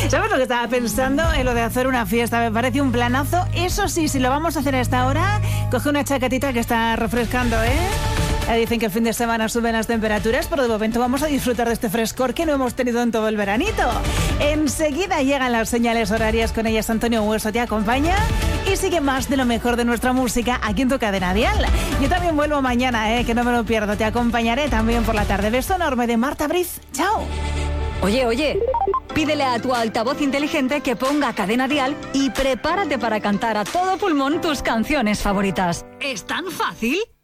¿Sabes lo que estaba pensando? En lo de hacer una fiesta, me parece un planazo. Eso sí, si lo vamos a hacer a esta hora, coge una chaquetita que está refrescando, ¿eh? Ya dicen que el fin de semana suben las temperaturas, pero de momento vamos a disfrutar de este frescor que no hemos tenido en todo el veranito. Enseguida llegan las señales horarias, con ellas Antonio Hueso te acompaña y sigue más de lo mejor de nuestra música aquí en tu cadena dial. Yo también vuelvo mañana, que no me lo pierdo, te acompañaré también por la tarde. Beso enorme de Marta Briz. ¡Chao! Oye, pídele a tu altavoz inteligente que ponga Cadena Dial y prepárate para cantar a todo pulmón tus canciones favoritas. ¿Es tan fácil?